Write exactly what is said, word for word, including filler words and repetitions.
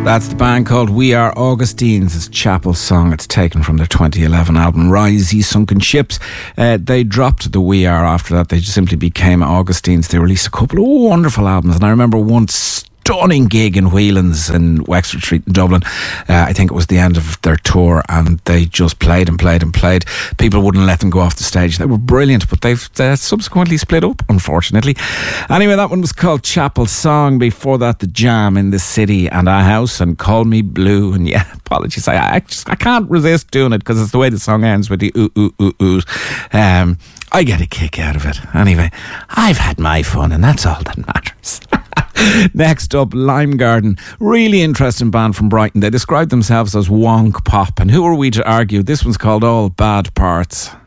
That's the band called We Are Augustines. It's Chapel's song. It's taken from their twenty eleven album Rise Ye Sunken Ships. Uh, they dropped the We Are after that. They just simply became Augustines. They released a couple of wonderful albums, and I remember once stunning gig in Whelan's in Wexford Street in Dublin. Uh, I think it was the end of their tour, and they just played and played and played. People wouldn't let them go off the stage. They were brilliant, but they've uh, subsequently split up, unfortunately. Anyway, that one was called Chapel Song. Before that, The Jam, In the City and A House, and Call Me Blue. And yeah, apologies, I, I just I can't resist doing it because it's the way the song ends with the ooh ooh ooh oohs. Um, I get a kick out of it. Anyway, I've had my fun, and that's all that matters. Next up, Lime Garden. Really interesting band from Brighton. They describe themselves as wonk pop, and who are we to argue? This one's called All Bad Parts.